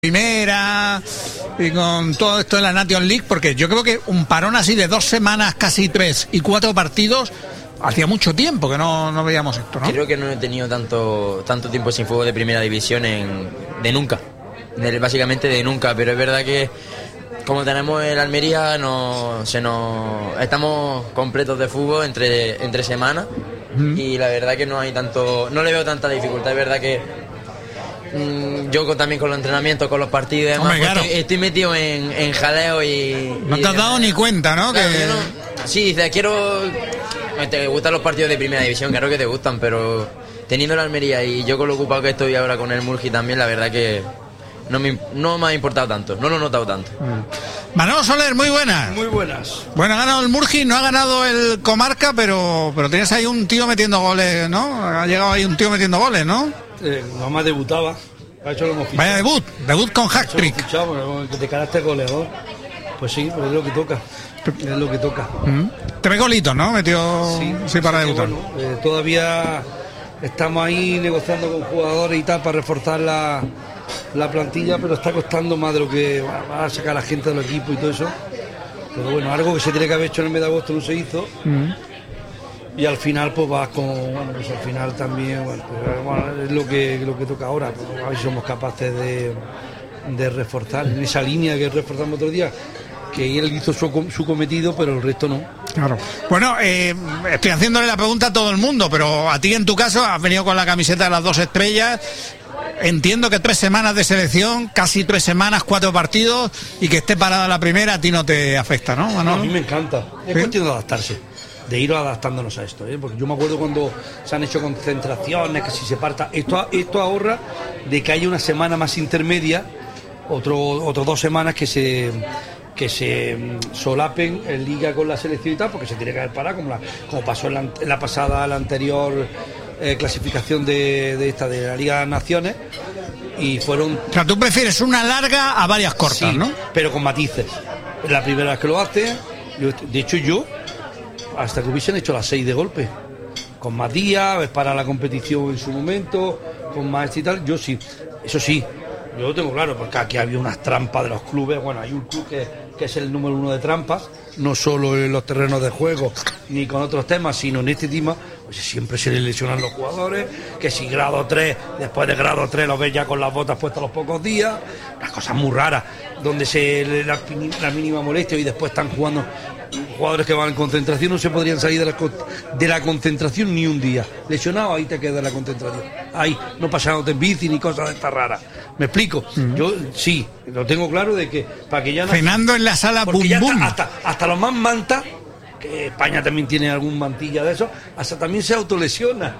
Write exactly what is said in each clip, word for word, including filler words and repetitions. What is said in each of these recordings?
Primera y con todo esto de la Nations League, porque yo creo que un parón así de dos semanas, casi tres y cuatro partidos, hacía mucho tiempo que no, no veíamos esto, ¿no? Creo que no he tenido tanto tanto tiempo sin fútbol de primera división en, de nunca, de, básicamente de nunca, pero es verdad que como tenemos el Almería, no, se nos, estamos completos de fútbol entre, entre semanas mm. y la verdad que no hay tanto, no le veo tanta dificultad, es verdad que yo con, también con los entrenamientos, con los partidos y demás, Hombre, claro. estoy, estoy metido en, en jaleo y... No y te has dado ni cuenta, ¿no? Claro, que... no sí, dices, quiero... Te gustan los partidos de primera división, claro que te gustan, pero teniendo la Almería y yo con lo ocupado que estoy ahora con el Murgi también, la verdad que no me, no me ha importado tanto, no lo he notado tanto. Mm. Manolo Soler, muy buenas. Muy buenas. Bueno, ha ganado el Murgi, no ha ganado el Comarca, pero, pero tienes ahí un tío metiendo goles, ¿no? Ha llegado ahí un tío metiendo goles, ¿no? Eh, mamá debutaba. Hecho lo hemos Vaya debut, debut con hat-trick. De carácter goleador. Pues sí, pues es lo que toca. Es lo que toca. Mm. Tres golitos, ¿no? Metió sí, sí para sí, debutar. Bueno, eh, todavía estamos ahí negociando con jugadores y tal para reforzar la, la plantilla, pero está costando más de lo que bueno, va a sacar la gente del equipo y todo eso. Pero bueno, algo que se tiene que haber hecho en el mes de agosto no se hizo. Mm. Y al final pues vas con, bueno, pues al final también, bueno, pues, bueno es lo que, lo que toca ahora, pues, a ver si somos capaces de, de reforzar en esa línea que reforzamos otro día, que él hizo su, su cometido, pero el resto no. Claro. Bueno, eh, estoy haciéndole la pregunta a todo el mundo, pero a ti en tu caso has venido con la camiseta de las dos estrellas. Entiendo que tres semanas de selección, casi tres semanas, cuatro partidos, y que esté parada la primera, a ti no te afecta, ¿no, Manolo? No, a mí me encanta, es ¿Sí? cuestión de adaptarse. De ir adaptándonos a esto, ¿eh? Porque yo me acuerdo cuando se han hecho concentraciones, que si se parta, esto, esto ahorra de que haya una semana más intermedia, otro, otro dos semanas que se que se solapen en liga con la selección y tal, porque se tiene que haber parado, como, la, como pasó en la, en la pasada, la anterior eh, clasificación de, de esta de la Liga de las Naciones, y fueron... O sea, tú prefieres una larga a varias cortas, sí, ¿no? Pero con matices. Es la primera vez que lo hace, de hecho yo hasta que hubiesen hecho las seis de golpe, con más días, para la competición en su momento, con más y tal, yo sí, eso sí, yo lo tengo claro, porque aquí había unas trampas de los clubes, bueno, hay un club que, que es el número uno de trampas, no solo en los terrenos de juego, ni con otros temas, sino en este tema, pues siempre se le lesionan los jugadores, que si grado tres, después de grado tres los ves ya con las botas puestas a los pocos días, unas cosas muy raras, donde se le la, la mínima molestia y después están jugando jugadores que van en concentración, no se podrían salir de la, de la concentración ni un día. Lesionado, ahí te queda la concentración. Ahí, no pasándote en bici ni cosas de estas raras. ¿Me explico? Uh-huh. Yo sí, lo tengo claro de que para que ya no... Frenando en la sala, bum, bum. Hasta, hasta los más mantas, que España también tiene algún mantilla de eso, hasta también se autolesiona.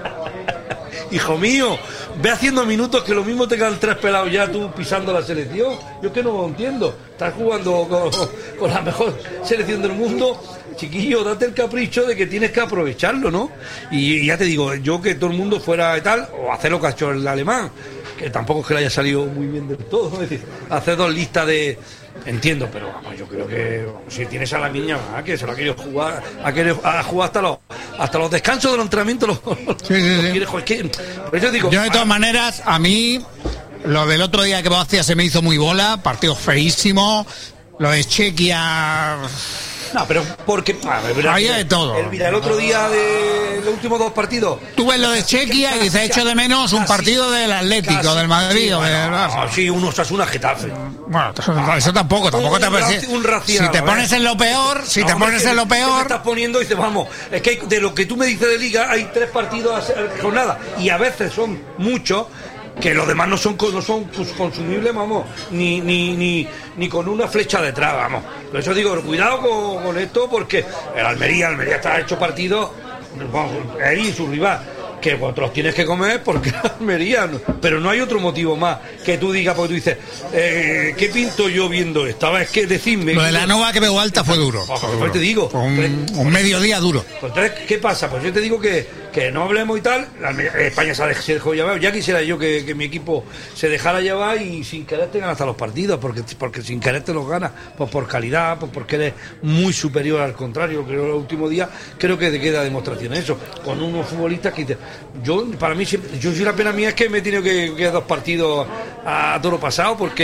Hijo mío, ve haciendo minutos que lo mismo te quedan tres pelados ya tú pisando la selección. Yo que no lo entiendo. Estás jugando con, con la mejor selección del mundo. Chiquillo, date el capricho de que tienes que aprovecharlo, ¿no? Y, y ya te digo, yo que todo el mundo fuera y tal, o hacer lo que ha hecho el alemán, que tampoco es que le haya salido muy bien del todo, ¿no? Es decir, hacer dos listas de... Entiendo, pero vamos, yo creo que si tienes a la niña que se la ha querido jugar, ha querido ha jugar hasta los hasta los descansos de los entrenamientos, los, sí, sí, sí. Quiere, joder, que, por eso digo, yo de todas maneras, a mí lo del otro día que Croacia se me hizo muy bola, partido feísimo, lo de Chequia... No, pero porque... Ah, había de todo. El, mira, el otro día de los últimos dos partidos... Tú ves lo de Chequia y dices, hecho de menos un partido del Atlético, casi, del Madrid sí, o del Barça. No, sí, uno es una Getafe. Bueno, eso tampoco, tampoco un, te parece... Un raciado, si te pones en lo peor, si no, te pones es en lo peor... Te estás poniendo y dices, vamos, es que de lo que tú me dices de Liga hay tres partidos a jornada y a veces son muchos... que los demás no son no son consumibles, vamos, ni ni ni ni con una flecha detrás, vamos. Por eso digo, cuidado con, con esto, porque el Almería, el Almería está hecho partido, bueno, él y su rival, que vos los tienes que comer porque Almería, no, pero no hay otro motivo más que tú digas, porque tú dices, eh, ¿qué pinto yo viendo esto? Es que decidme. Lo de la Nova que pegó alta fue duro. Pues, pues te digo. Fue un, un mediodía duro. Pues entonces, ¿qué pasa? Pues yo te digo que, que no hablemos y tal, la, España se ha dejado llevar, ya quisiera yo que, que mi equipo se dejara llevar y sin querer te gana hasta los partidos, porque, porque sin querer te los gana, pues por calidad, pues porque eres muy superior al contrario, creo que los últimos días creo que te queda demostración eso, con unos futbolistas que te, yo, para mí, siempre, yo soy la pena mía es que me he tenido que quedar dos partidos a, a toro pasado, porque